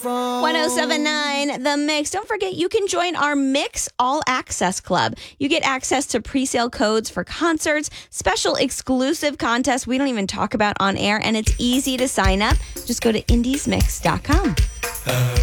phone. 1079 The Mix. Don't forget, you can join our Mix All Access Club. You get access to pre-sale codes for concerts, special exclusive contests we don't even talk about on air, and it's easy to sign up. Just go to indiesmix.com.